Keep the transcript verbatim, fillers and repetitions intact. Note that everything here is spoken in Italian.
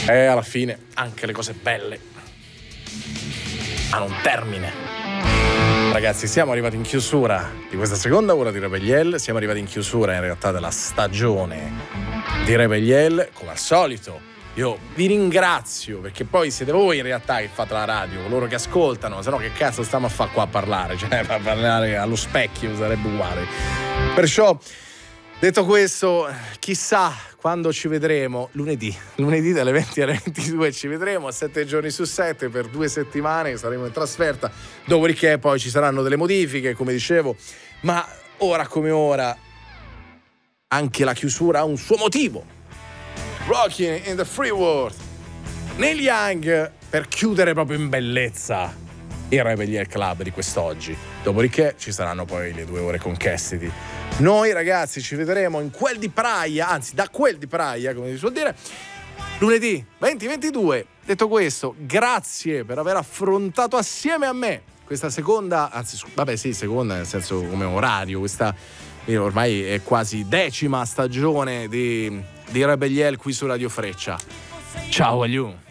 E alla fine anche le cose belle hanno un termine. Ragazzi, siamo arrivati in chiusura di questa seconda ora di Rebelliel. Siamo arrivati in chiusura in realtà della stagione di Rebelliel. Come al solito io vi ringrazio, perché poi siete voi in realtà che fate la radio, coloro che ascoltano, se no che cazzo stiamo a fare qua a parlare, cioè a parlare allo specchio sarebbe uguale. Perciò, detto questo, chissà quando ci vedremo, lunedì, lunedì dalle venti alle ventidue ci vedremo, sette giorni su sette per due settimane, saremo in trasferta, dopodiché poi ci saranno delle modifiche, come dicevo, ma ora come ora anche la chiusura ha un suo motivo. Rocking in the Free World, Neil Young, per chiudere proprio in bellezza il Rebelliel Club di quest'oggi. Dopodiché ci saranno poi le due ore con Cassidy. Noi ragazzi ci vedremo in quel di Praia, anzi da quel di Praia, come si suol dire, lunedì venti ventidue. Detto questo, grazie per aver affrontato assieme a me questa seconda, anzi vabbè sì, seconda nel senso come orario, questa ormai è quasi decima stagione di, di Rebelliel qui su Radio Freccia. Ciao a you.